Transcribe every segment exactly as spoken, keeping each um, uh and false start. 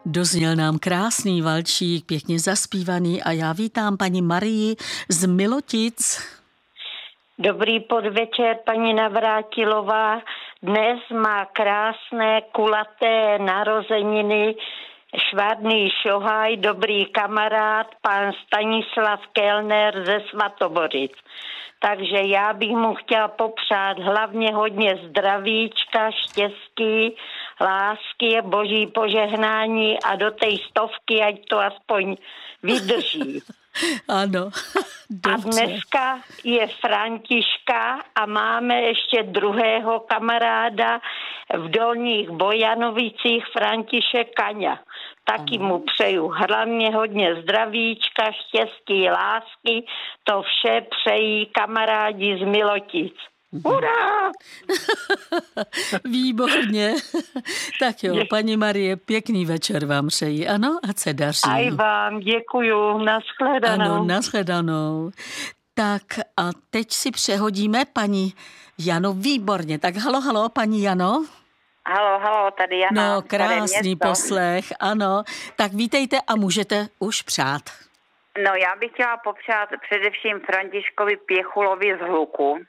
Dozněl nám krásný valčík, pěkně zaspívaný a já vítám paní Marii z Milotic. Dobrý podvečer, paní Navrátilová. Dnes má krásné kulaté narozeniny Švádný Šohaj, dobrý kamarád, pan Stanislav Kellner ze Svatobořic. Takže já bych mu chtěla popřát hlavně hodně zdravíčka, štěstí, lásky, boží požehnání a do té stovky, ať to aspoň vydrží. Ano, a dneska je Františka a máme ještě druhého kamaráda v Dolních Bojanovicích, František Kaňa. Taky mu přeju hlavně hodně zdravíčka, štěstí, lásky, to vše přejí kamarádi z Milotic. Hurá! Výborně. Tak jo, paní Marie, pěkný večer vám přeji, ano, ať se daří. Aj vám, děkuju, nashledanou. Ano, nashledanou. Tak a teď si přehodíme paní Jano, výborně. Tak halo, halo, paní Jano. Halo, halo, tady Jana. No, krásný poslech, ano. Tak vítejte a můžete už přát. No, já bych chtěla popřát především Františkovi Pěchulovi z Hluku.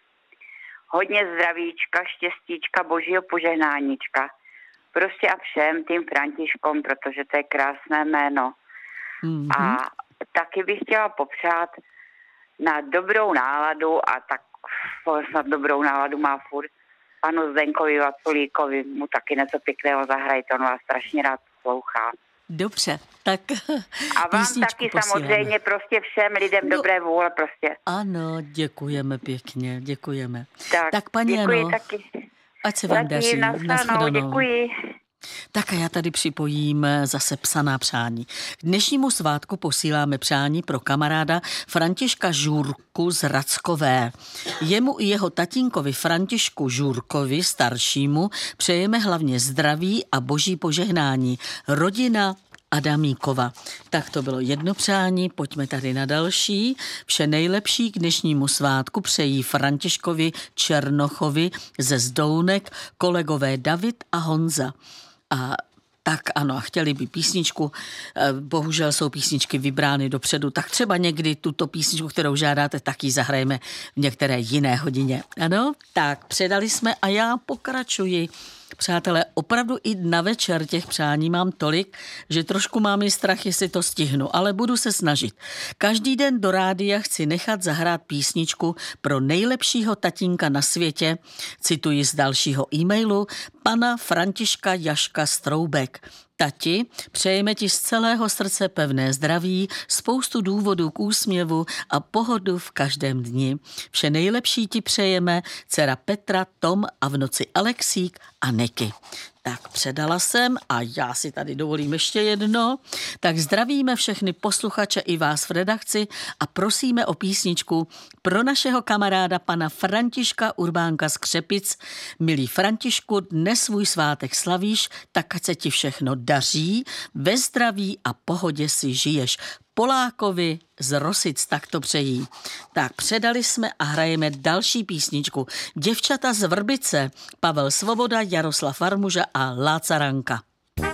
Hodně zdravíčka, štěstíčka, božího požehnáníčka. Prostě a všem tým Františkom, protože to je krásné jméno. Mm-hmm. A taky bych chtěla popřát na dobrou náladu a tak snad dobrou náladu má furt panu Zdenkovi Vaculíkovi, mu taky něco pěkného zahrajte, on vás strašně rád poslouchá. Dobře, tak a vám taky posíláme. Samozřejmě prostě všem lidem no, dobré vůle prostě. Ano, děkujeme pěkně, děkujeme. Tak, tak paní děkuji Jano, taky. ať se vám daří. Nashledanou, děkuji. Tak a já tady připojím zase psaná přání. K dnešnímu svátku posíláme přání pro kamaráda Františka Žurku z Rackové. Jemu i jeho tatínkovi Františku Žurkovi staršímu přejeme hlavně zdraví a boží požehnání. Rodina Adamíkova. Tak to bylo jedno přání, pojďme tady na další. Vše nejlepší k dnešnímu svátku přejí Františkovi Černochovi ze Zdounek kolegové David a Honza. A tak ano, a chtěli by písničku, bohužel jsou písničky vybrány dopředu, tak třeba někdy tuto písničku, kterou žádáte, taky zahrajeme v některé jiné hodině. Ano, tak předali jsme a já pokračuji. Přátelé, opravdu i na večer těch přání mám tolik, že trošku mám i strach, jestli to stihnu, ale budu se snažit. Každý den do rádia chci nechat zahrát písničku pro nejlepšího tatínka na světě, cituji z dalšího e-mailu, pana Františka Jaška Stroubek. Tati, přejeme ti z celého srdce pevné zdraví, spoustu důvodů k úsměvu a pohodu v každém dni. Vše nejlepší ti přejeme, dcera Petra, Tom a v noci Alexík a Niky. Tak předala jsem a já si tady dovolím ještě jedno. Tak zdravíme všechny posluchače i vás v redakci a prosíme o písničku pro našeho kamaráda pana Františka Urbánka z Křepic. Milý Františku, dnes svůj svátek slavíš, tak ať se ti všechno daří, ve zdraví a pohodě si žiješ. Polákovi z Rosic tak to přejí. Tak předali jsme a hrajeme další písničku. Děvčata z Vrbice, Pavel Svoboda, Jaroslav Varmuža a Láca Ranka.